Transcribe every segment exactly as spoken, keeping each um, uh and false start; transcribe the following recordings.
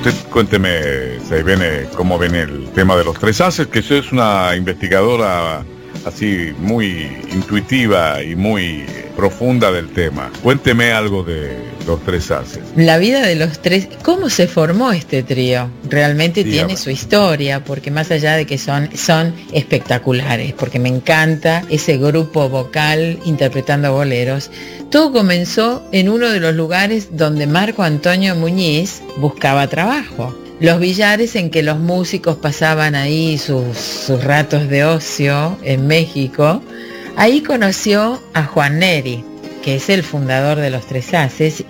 Usted cuénteme, se viene, cómo viene el tema de los tres haces, que usted es una investigadora así muy intuitiva y muy profunda del tema. Cuénteme algo de los tres haces. La vida de los tres, ¿cómo se formó este trío? Realmente Dígame. Tiene su historia, porque más allá de que son, son espectaculares, porque me encanta ese grupo vocal interpretando boleros. Todo comenzó en uno de los lugares donde Marco Antonio Muñiz buscaba trabajo. Los billares en que los músicos pasaban ahí sus, sus ratos de ocio en México. Ahí conoció a Juan Neri, que es el fundador de los Tres Haces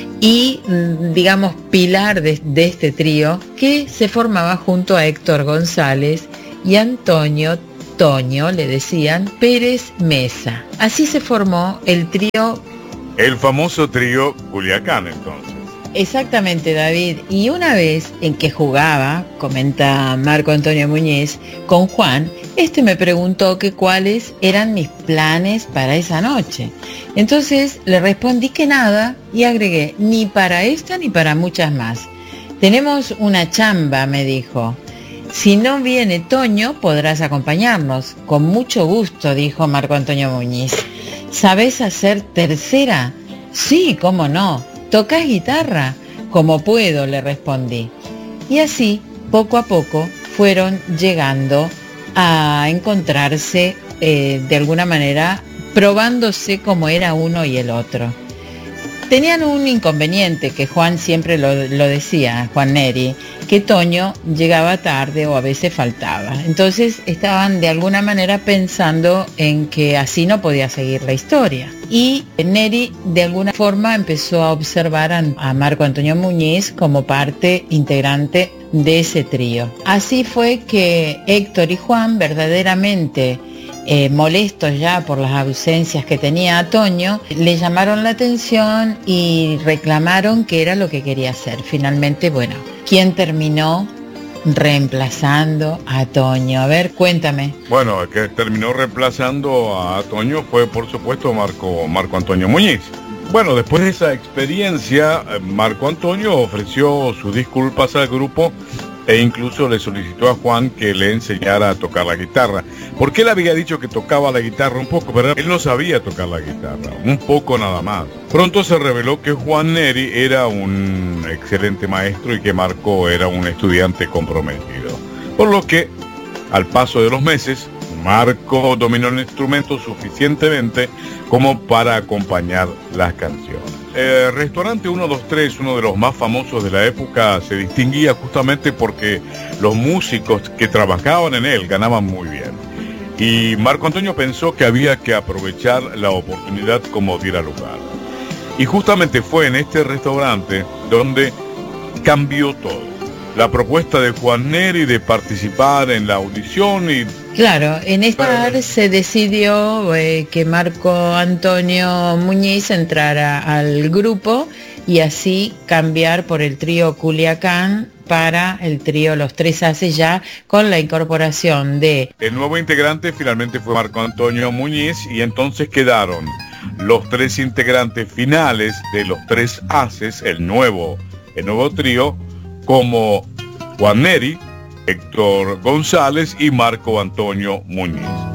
y, digamos, pilar de, de este trío, que se formaba junto a Héctor González y Antonio Toño, le decían, Pérez Mesa. Así se formó el trío. El famoso trío Culiacán, entonces. Exactamente, David. Y una vez en que jugaba, comenta Marco Antonio Muñiz, con Juan, este me preguntó que cuáles eran mis planes para esa noche. Entonces le respondí que nada y agregué, ni para esta ni para muchas más. Tenemos una chamba, me dijo. Si no viene Toño, podrás acompañarnos. Con mucho gusto, dijo Marco Antonio Muñiz. ¿Sabés hacer tercera? Sí, cómo no. ¿Tocás guitarra? Como puedo, le respondí. Y así, poco a poco, fueron llegando a encontrarse eh, de alguna manera, probándose como era uno y el otro. Tenían un inconveniente que Juan siempre lo, lo decía, Juan Neri, que Toño llegaba tarde o a veces faltaba. Entonces estaban de alguna manera pensando en que así no podía seguir la historia. Y Neri de alguna forma empezó a observar a, a Marco Antonio Muñiz como parte integrante de ese trío. Así fue que Héctor y Juan, verdaderamente Eh, molestos ya por las ausencias que tenía Toño, le llamaron la atención y reclamaron que era lo que quería hacer. Finalmente, bueno, ¿quién terminó reemplazando a Toño? A ver, cuéntame. Bueno, el que terminó reemplazando a Toño fue, por supuesto, Marco, Marco Antonio Muñiz. Bueno, después de esa experiencia, Marco Antonio ofreció sus disculpas al grupo e incluso le solicitó a Juan que le enseñara a tocar la guitarra, porque él había dicho que tocaba la guitarra un poco, pero él no sabía tocar la guitarra, un poco nada más. Pronto se reveló que Juan Neri era un excelente maestro y que Marco era un estudiante comprometido, por lo que, al paso de los meses, Marco dominó el instrumento suficientemente como para acompañar las canciones. El restaurante uno dos tres, uno de los más famosos de la época, se distinguía justamente porque los músicos que trabajaban en él ganaban muy bien. Y Marco Antonio pensó que había que aprovechar la oportunidad como diera lugar. Y justamente fue en este restaurante donde cambió todo. La propuesta de Juan Neri de participar en la audición y... Claro, en esta bar se decidió eh, que Marco Antonio Muñiz entrara al grupo y así cambiar por el trío Culiacán para el trío Los Tres Haces, ya con la incorporación de... El nuevo integrante finalmente fue Marco Antonio Muñiz y entonces quedaron los tres integrantes finales de Los Tres Haces, el nuevo, el nuevo trío, como Juan Neri, Héctor González y Marco Antonio Muñiz.